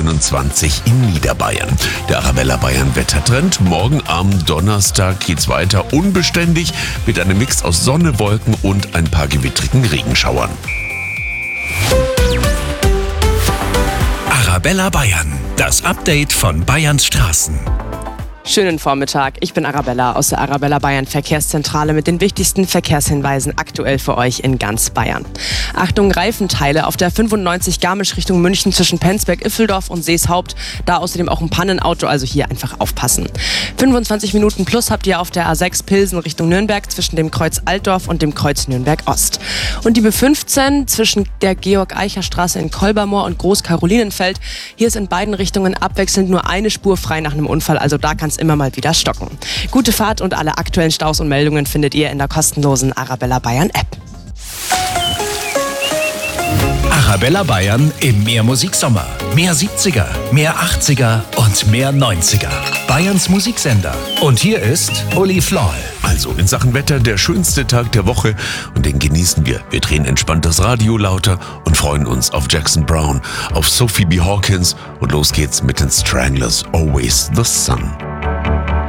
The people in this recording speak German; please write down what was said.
21 in Niederbayern. Der Arabella Bayern Wettertrend. Morgen am Donnerstag geht's weiter unbeständig mit einem Mix aus Sonne, Wolken und ein paar gewittrigen Regenschauern. Arabella Bayern, das Update von Bayerns Straßen. Schönen Vormittag, ich bin Arabella aus der Arabella Bayern Verkehrszentrale mit den wichtigsten Verkehrshinweisen aktuell für euch in ganz Bayern. Achtung, Reifenteile auf der 95 Garmisch Richtung München zwischen Penzberg-Iffeldorf und Seeshaupt. Da außerdem auch ein Pannenauto, also hier einfach aufpassen. 25 Minuten plus habt ihr auf der A6 Pilsen Richtung Nürnberg zwischen dem Kreuz Altdorf und dem Kreuz Nürnberg Ost. Und die B15 zwischen der Georg-Eicher-Straße in Kolbermoor und Groß-Karolinenfeld. Hier ist in beiden Richtungen abwechselnd nur eine Spur frei nach einem Unfall, also da kann es immer mal wieder stocken. Gute Fahrt und alle aktuellen Staus und Meldungen findet ihr in der kostenlosen Arabella Bayern App. Arabella Bayern im Mehr Musiksommer. Mehr 70er, mehr 80er und mehr 90er. Bayerns Musiksender. Und hier ist Uli Floll. Also in Sachen Wetter der schönste Tag der Woche und den genießen wir. Wir drehen entspannt das Radio lauter und freuen uns auf Jackson Browne, auf Sophie B. Hawkins und los geht's mit den Stranglers, Always the Sun.